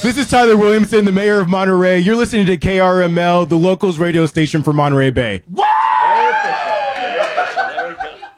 This is Tyler Williamson, the mayor of Monterey. You're listening to KRML, the locals radio station for Monterey Bay. What?